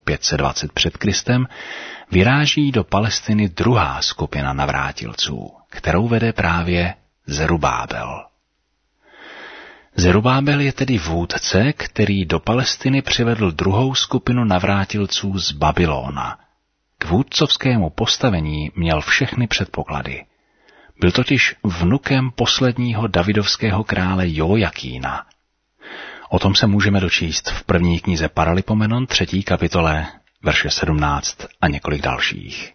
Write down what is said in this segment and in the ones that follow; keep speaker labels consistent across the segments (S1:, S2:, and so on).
S1: 520 před Kristem, vyráží do Palestiny druhá skupina navrátilců, kterou vede právě Zerubábel. Zerubábel je tedy vůdce, který do Palestiny přivedl druhou skupinu navrátilců z Babylona. K vůdcovskému postavení měl všechny předpoklady. Byl totiž vnukem posledního davidovského krále Jojakína. O tom se můžeme dočíst v první knize Paralipomenon 3. kapitole, verše 17 a několik dalších.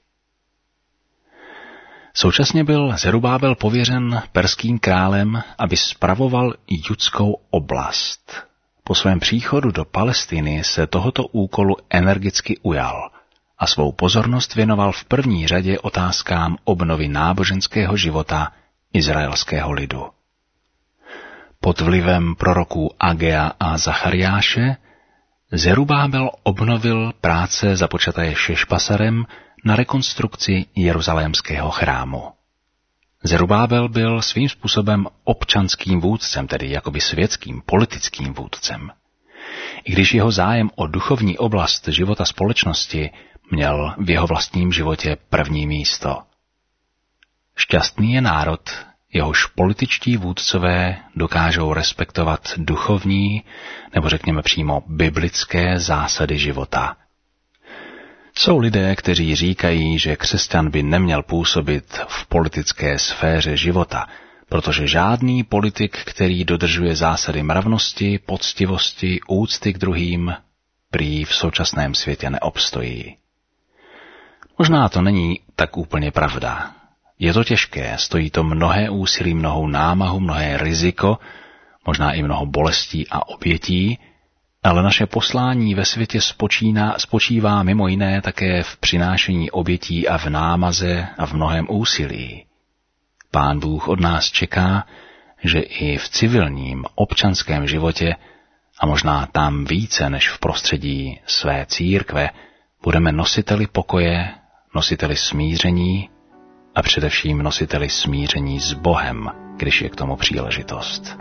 S1: Současně byl Zerubábel pověřen perským králem, aby spravoval judskou oblast. Po svém příchodu do Palestiny se tohoto úkolu energicky ujal a svou pozornost věnoval v první řadě otázkám obnovy náboženského života izraelského lidu. Pod vlivem proroků Agea a Zachariáše Zerubábel obnovil práce započaté Šešbasarem na rekonstrukci jeruzalémského chrámu. Zerubábel byl svým způsobem občanským vůdcem, tedy jakoby světským, politickým vůdcem. I když jeho zájem o duchovní oblast života společnosti měl v jeho vlastním životě první místo. Šťastný je národ, jehož političtí vůdcové dokážou respektovat duchovní, nebo řekněme přímo biblické zásady života. Jsou lidé, kteří říkají, že křesťan by neměl působit v politické sféře života, protože žádný politik, který dodržuje zásady mravnosti, poctivosti, úcty k druhým, prý v současném světě neobstojí. Možná to není tak úplně pravda. Je to těžké, stojí to mnohé úsilí, mnohou námahu, mnohé riziko, možná i mnoho bolestí a obětí, ale naše poslání ve světě spočívá mimo jiné také v přinášení obětí a v námaze a v mnohém úsilí. Pán Bůh od nás čeká, že i v civilním občanském životě, a možná tam více než v prostředí své církve, budeme nositeli pokoje, nositeli smíření a především nositeli smíření s Bohem, když je k tomu příležitost.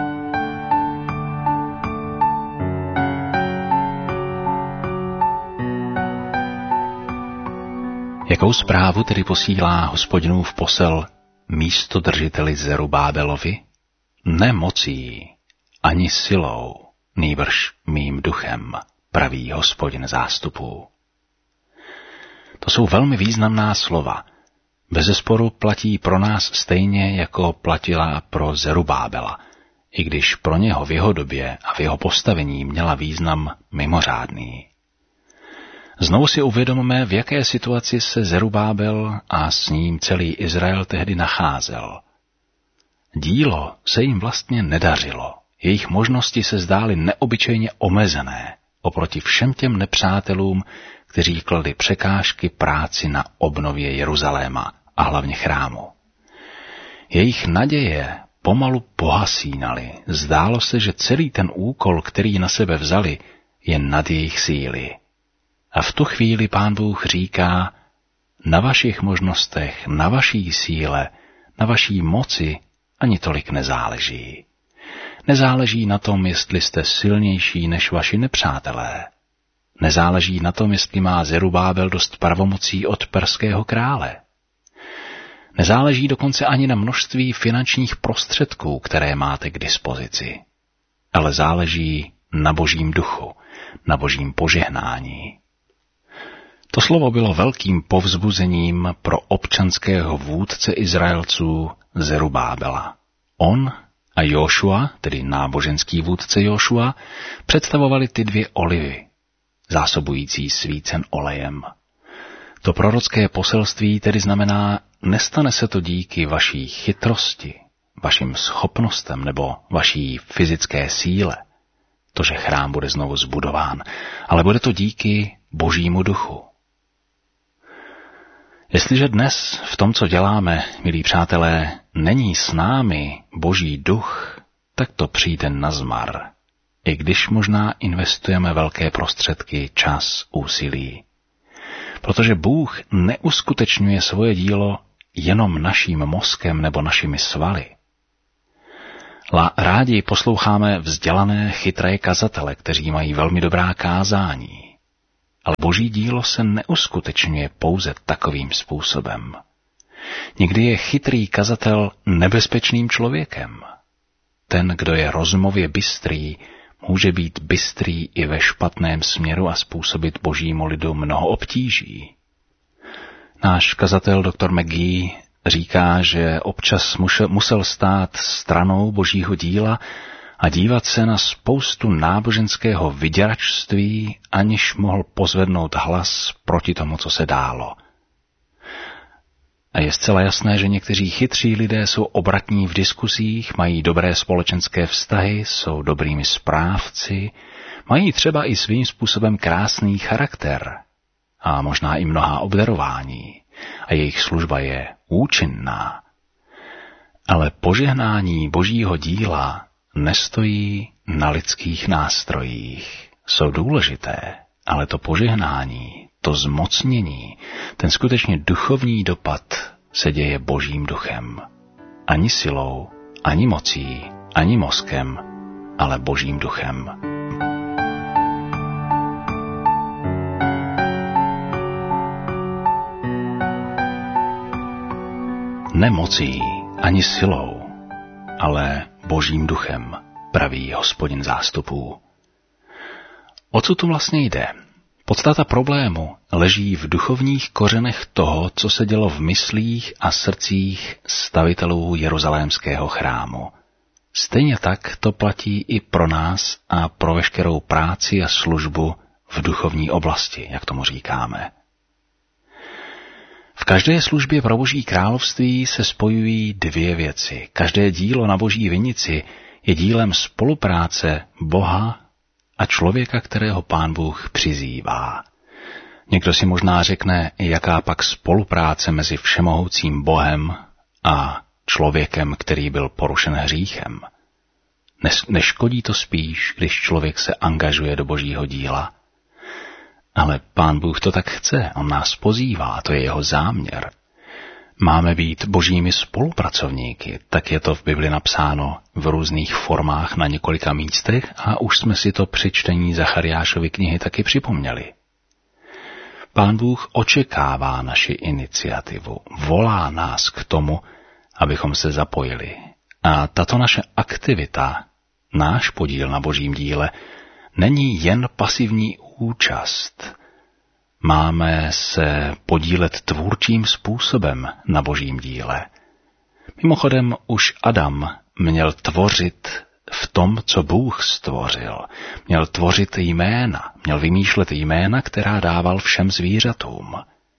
S1: Jakou zprávu tedy posílá Hospodinův posel místodržiteli Zerubábelovi? Ne mocí, ani silou, nýbrž mým duchem, praví Hospodin zástupů. To jsou velmi významná slova. Bezesporu platí pro nás stejně, jako platila pro Zerubábela, i když pro něho v jeho době a v jeho postavení měla význam mimořádný. Znovu si uvědomme, v jaké situaci se Zerubábel a s ním celý Izrael tehdy nacházel. Dílo se jim vlastně nedařilo. Jejich možnosti se zdály neobyčejně omezené oproti všem těm nepřátelům, kteří kladli překážky práci na obnově Jeruzaléma a hlavně chrámu. Jejich naděje pomalu pohasínaly. Zdálo se, že celý ten úkol, který na sebe vzali, je nad jejich síly. A v tu chvíli Pán Bůh říká, na vašich možnostech, na vaší síle, na vaší moci ani tolik nezáleží. Nezáleží na tom, jestli jste silnější než vaši nepřátelé. Nezáleží na tom, jestli má Zerubábel dost pravomocí od perského krále. Nezáleží dokonce ani na množství finančních prostředků, které máte k dispozici. Ale záleží na Božím duchu, na Božím požehnání. To slovo bylo velkým povzbuzením pro občanského vůdce Izraelců Zerubábela. On a Jošua, tedy náboženský vůdce Jošua, představovali ty dvě olivy, zásobující svícen olejem. To prorocké poselství tedy znamená, nestane se to díky vaší chytrosti, vašim schopnostem nebo vaší fyzické síle, to, že chrám bude znovu zbudován, ale bude to díky Božímu duchu. Jestliže dnes v tom, co děláme, milí přátelé, není s námi Boží duch, tak to přijde nazmar, i když možná investujeme velké prostředky, čas, úsilí. Protože Bůh neuskutečňuje svoje dílo jenom naším mozkem nebo našimi svaly. Rádi posloucháme vzdělané, chytré kazatele, kteří mají velmi dobrá kázání. Ale boží dílo se neuskutečňuje pouze takovým způsobem. Někdy je chytrý kazatel nebezpečným člověkem. Ten, kdo je rozumově bystrý, může být bystrý i ve špatném směru a způsobit božímu lidu mnoho obtíží. Náš kazatel dr. McGee říká, že občas musel stát stranou božího díla a dívat se na spoustu náboženského vyděračství, aniž mohl pozvednout hlas proti tomu, co se dálo. A je zcela jasné, že někteří chytří lidé jsou obratní v diskusích, mají dobré společenské vztahy, jsou dobrými správci, mají třeba i svým způsobem krásný charakter a možná i mnohá obdarování a jejich služba je účinná. Ale požehnání božího díla nestojí na lidských nástrojích. Jsou důležité, ale to požehnání, to zmocnění, ten skutečně duchovní dopad se děje božím duchem. Ani silou, ani mocí, ani mozkem, ale božím duchem. Ne mocí, ani silou, ale božím duchem, praví Hospodin zástupů. O co tu vlastně jde? Podstata problému leží v duchovních kořenech toho, co se dělo v myslích a srdcích stavitelů jeruzalémského chrámu. Stejně tak to platí i pro nás a pro veškerou práci a službu v duchovní oblasti, jak tomu říkáme. V každé službě pro Boží království se spojují dvě věci. Každé dílo na Boží vinici je dílem spolupráce Boha a člověka, kterého Pán Bůh přizývá. Někdo si možná řekne, jaká pak spolupráce mezi všemohoucím Bohem a člověkem, který byl porušen hříchem. Neškodí to spíš, když člověk se angažuje do Božího díla? Ale Pán Bůh to tak chce, on nás pozývá, to je jeho záměr. Máme být božími spolupracovníky, tak je to v Bibli napsáno v různých formách na několika místech a už jsme si to při čtení Zachariášovy knihy taky připomněli. Pán Bůh očekává naši iniciativu, volá nás k tomu, abychom se zapojili. A tato naše aktivita, náš podíl na božím díle, není jen pasivní účast. Máme se podílet tvůrčím způsobem na božím díle. Mimochodem už Adam měl tvořit v tom, co Bůh stvořil. Měl tvořit jména, měl vymýšlet jména, která dával všem zvířatům.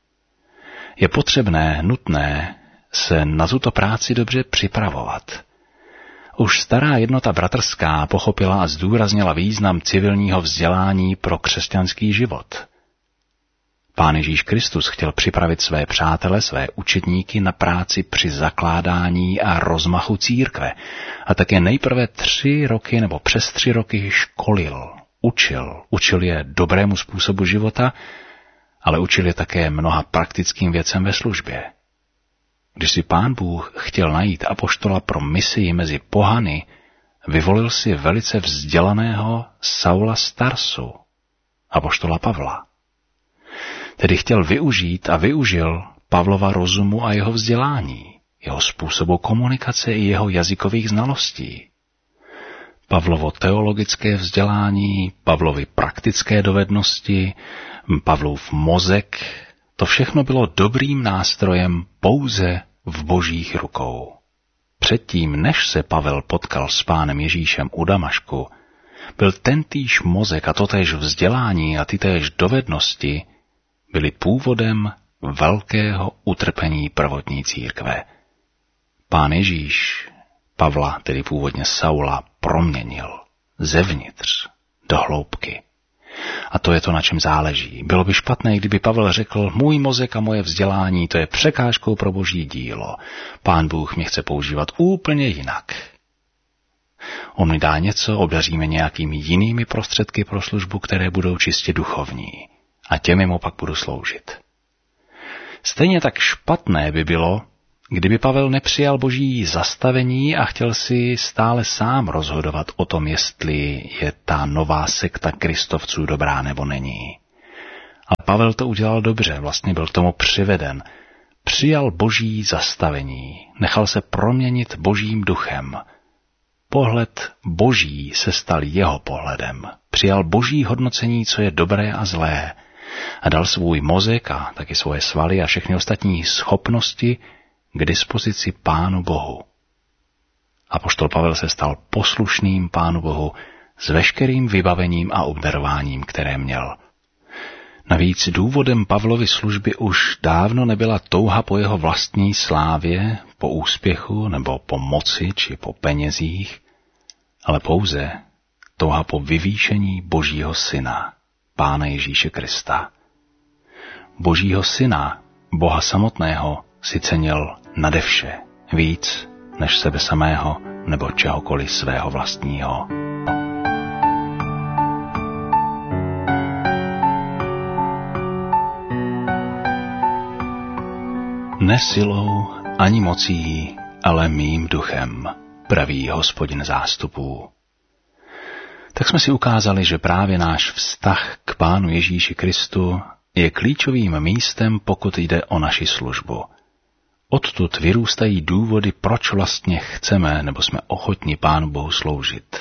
S1: Je potřebné, nutné se na tuto práci dobře připravovat. Už stará jednota bratrská pochopila a zdůraznila význam civilního vzdělání pro křesťanský život. Pán Ježíš Kristus chtěl připravit své přátele, své učedníky na práci při zakládání a rozmachu církve a také nejprve 3 roky nebo přes 3 roky školil, učil je dobrému způsobu života, ale učil je také mnoha praktickým věcem ve službě. Když si Pán Bůh chtěl najít apoštola pro misii mezi pohany, vyvolil si velice vzdělaného Saula z Tarsu, apoštola Pavla. Tedy chtěl využít a využil Pavlova rozumu a jeho vzdělání, jeho způsobu komunikace i jeho jazykových znalostí. Pavlovo teologické vzdělání, Pavlovy praktické dovednosti, Pavlov mozek, to všechno bylo dobrým nástrojem pouze v božích rukou. Předtím, než se Pavel potkal s Pánem Ježíšem u Damašku, byl tentýž mozek a totéž vzdělání a tytéž dovednosti byly původem velkého utrpení prvotní církve. Pán Ježíš Pavla, tedy původně Saula, proměnil zevnitř do hloubky. A to je to, na čem záleží. Bylo by špatné, kdyby Pavel řekl, můj mozek a moje vzdělání, to je překážkou pro boží dílo. Pán Bůh mě chce používat úplně jinak. On mi dá něco, obdaříme nějakými jinými prostředky pro službu, které budou čistě duchovní. A těmi mu pak budu sloužit. Stejně tak špatné by bylo, kdyby Pavel nepřijal boží zastavení a chtěl si stále sám rozhodovat o tom, jestli je ta nová sekta kristovců dobrá nebo není. A Pavel to udělal dobře, vlastně byl k tomu přiveden. Přijal boží zastavení, nechal se proměnit božím duchem. Pohled boží se stal jeho pohledem. Přijal boží hodnocení, co je dobré a zlé. A dal svůj mozek a taky svoje svaly a všechny ostatní schopnosti k dispozici Pánu Bohu. Apoštol Pavel se stal poslušným Pánu Bohu s veškerým vybavením a obdarováním, které měl. Navíc důvodem Pavlovy služby už dávno nebyla touha po jeho vlastní slávě, po úspěchu nebo po moci či po penězích, ale pouze touha po vyvýšení Božího Syna, Pána Ježíše Krista. Božího Syna, Boha samotného, si cenil nade vše, víc než sebe samého nebo čehokoliv svého vlastního. Ne silou ani mocí, ale mým duchem, praví Hospodin zástupů. Tak jsme si ukázali, že právě náš vztah k Pánu Ježíši Kristu je klíčovým místem, pokud jde o naši službu. Odtud vyrůstají důvody, proč vlastně chceme nebo jsme ochotni Pánu Bohu sloužit.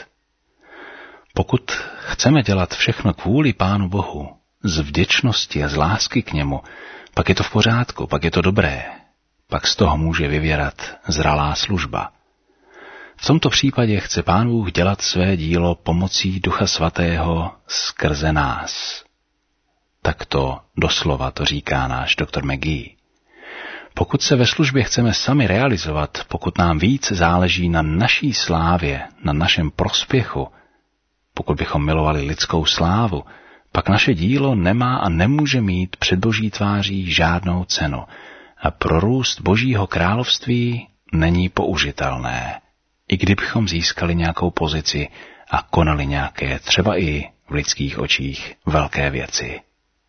S1: Pokud chceme dělat všechno kvůli Pánu Bohu, z vděčnosti a z lásky k němu, pak je to v pořádku, pak je to dobré, pak z toho může vyvěrat zralá služba. V tomto případě chce Pán Bůh dělat své dílo pomocí Ducha Svatého skrze nás. Takto doslova to říká náš doktor McGee. Pokud se ve službě chceme sami realizovat, pokud nám víc záleží na naší slávě, na našem prospěchu, pokud bychom milovali lidskou slávu, pak naše dílo nemá a nemůže mít před Boží tváří žádnou cenu a pro růst Božího království není použitelné, i kdybychom získali nějakou pozici a konali nějaké, třeba i v lidských očích, velké věci.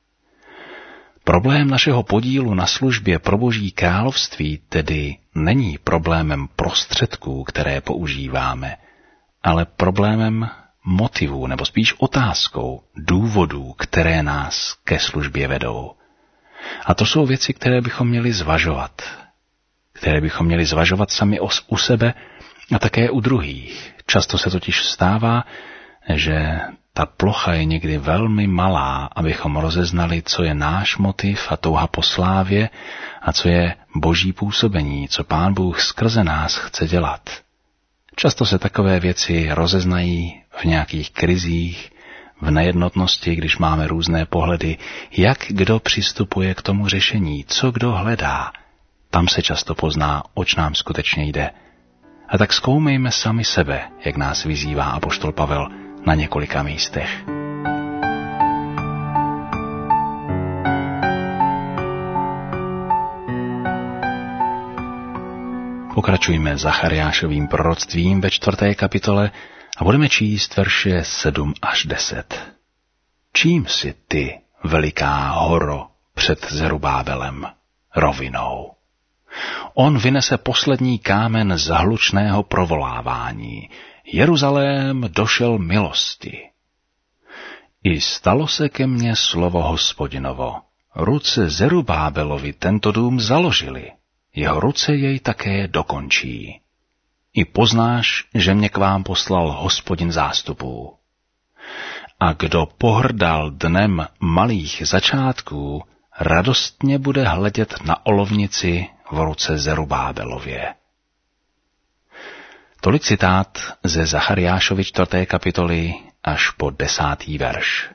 S1: Problém našeho podílu na službě pro Boží království tedy není problémem prostředků, které používáme, ale problémem motivů, nebo spíš otázkou důvodů, které nás ke službě vedou. A to jsou věci, které bychom měli zvažovat. Které bychom měli zvažovat sami u sebe a také u druhých. Často se totiž stává, že ta plocha je někdy velmi malá, abychom rozeznali, co je náš motiv a touha po slávě a co je Boží působení, co Pán Bůh skrze nás chce dělat. Často se takové věci rozeznají v nějakých krizích, v nejednotnosti, když máme různé pohledy, jak kdo přistupuje k tomu řešení, co kdo hledá. Tam se často pozná, oč nám skutečně jde. A tak zkoumejme sami sebe, jak nás vyzývá apoštol Pavel na několika místech. Pokračujme Zachariášovým proroctvím ve 4. kapitole a budeme číst verše 7 až 10. Čím jsi ty, veliká horo, před Zerubábelem? Rovinou. On vynese poslední kámen z hlučného provolávání. Jeruzalém došel milosti. I stalo se ke mně slovo Hospodinovo. Ruce Zerubábelovi tento dům založili. Jeho ruce jej také dokončí. I poznáš, že mě k vám poslal Hospodin zástupů. A kdo pohrdal dnem malých začátků, radostně bude hledět na olovnici v ruce Zerubábelově. Tolik citát ze Zachariášovy 4. kapitoly až po 10. verš.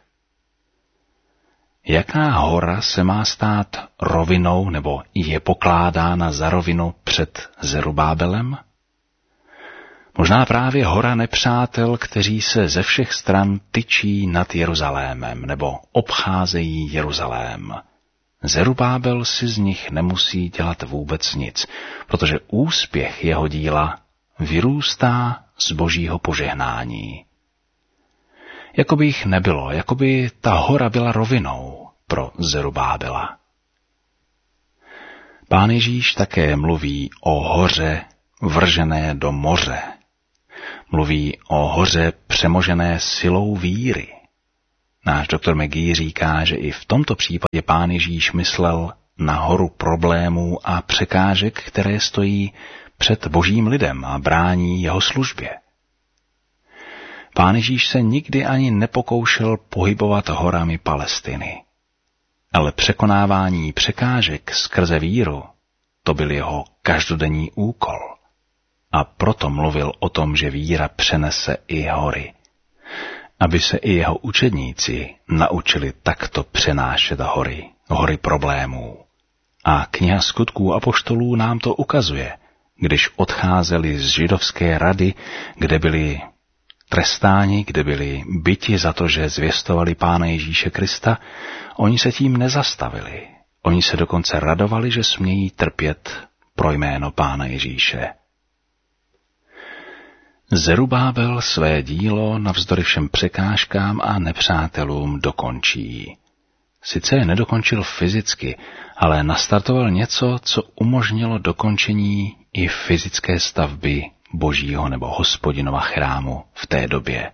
S1: Jaká hora se má stát rovinou nebo je pokládána za rovinu před Zerubábelem? Možná právě hora nepřátel, kteří se ze všech stran tyčí nad Jeruzalémem nebo obcházejí Jeruzalém. Zerubábel si z nich nemusí dělat vůbec nic, protože úspěch jeho díla vyrůstá z Božího požehnání. Jakoby jich nebylo, jakoby ta hora byla rovinou pro Zerubábela. Pán Ježíš také mluví o hoře vržené do moře. Mluví o hoře přemožené silou víry. Náš doktor McGee říká, že i v tomto případě Pán Ježíš myslel na horu problémů a překážek, které stojí před božím lidem a brání jeho službě. Pán Ježíš se nikdy ani nepokoušel pohybovat horami Palestiny, ale překonávání překážek skrze víru, to byl jeho každodenní úkol. A proto mluvil o tom, že víra přenese i hory, aby se i jeho učedníci naučili takto přenášet hory problémů. A kniha Skutků apoštolů nám to ukazuje, když odcházeli z židovské rady, kde byli trestáni, kde byli byti za to, že zvěstovali Pána Ježíše Krista, oni se tím nezastavili. Oni se dokonce radovali, že smějí trpět pro jméno Pána Ježíše. Zerubábel své dílo navzdory všem překážkám a nepřátelům dokončí. Sice je nedokončil fyzicky, ale nastartoval něco, co umožnilo dokončení i fyzické stavby Božího nebo Hospodinova chrámu v té době.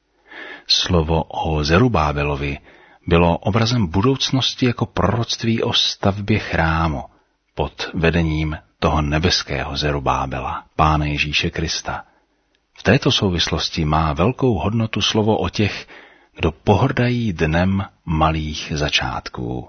S1: Slovo o Zerubábelovi bylo obrazem budoucnosti jako proroctví o stavbě chrámu pod vedením toho nebeského Zerubábela, Pána Ježíše Krista. V této souvislosti má velkou hodnotu slovo o těch, kdo pohrdají dnem malých začátků.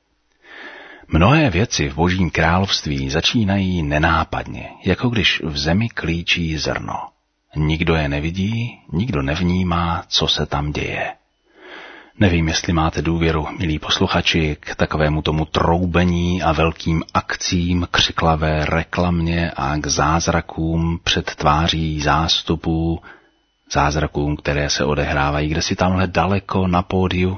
S1: Mnohé věci v Božím království začínají nenápadně, jako když v zemi klíčí zrno. Nikdo je nevidí, nikdo nevnímá, co se tam děje. Nevím, jestli máte důvěru, milí posluchači, k takovému tomu troubení a velkým akcím, křiklavé reklamě a k zázrakům před tváří zástupů, zázrakům, které se odehrávají kdesi tamhle daleko na pódiu.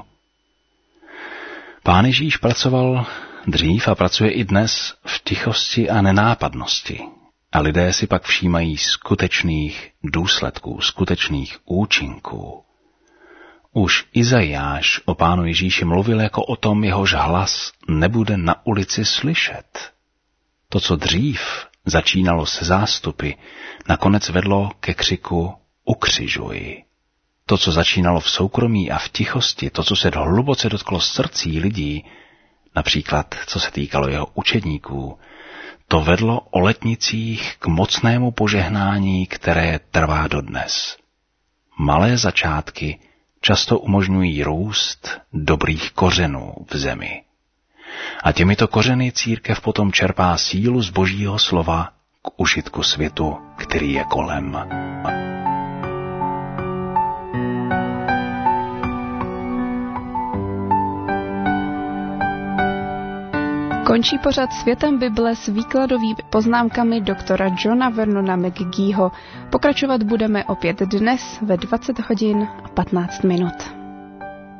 S1: Pán Ježíš pracoval dřív a pracuje i dnes v tichosti a nenápadnosti. A lidé si pak všímají skutečných důsledků, skutečných účinků. Už Izajáš o Pánu Ježíši mluvil jako o tom, jehož hlas nebude na ulici slyšet. To, co dřív začínalo se zástupy, nakonec vedlo ke křiku ukřižuj. To, co začínalo v soukromí a v tichosti, to, co se hluboce dotklo srdcí lidí, například co se týkalo jeho učedníků, to vedlo o letnicích k mocnému požehnání, které trvá dodnes. Malé začátky často umožňují růst dobrých kořenů v zemi. A těmito kořeny církev potom čerpá sílu z Božího slova k užitku světu, který je kolem.
S2: Končí pořad Světem Bible s výkladovými poznámkami doktora Johna Vernona McGeeho. Pokračovat budeme opět dnes ve 20 hodin a 15 minut.